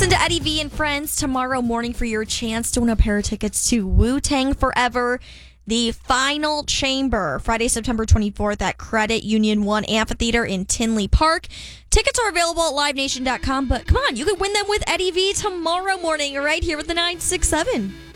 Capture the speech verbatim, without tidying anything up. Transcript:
Listen to Eddie V and Friends tomorrow morning for your chance to win a pair of tickets to Wu-Tang Forever, the final chamber, Friday, September twenty-fourth at Credit Union One Amphitheater in Tinley Park. Tickets are available at live nation dot com, but come on, you could win them with Eddie V tomorrow morning right here with the nine six seven.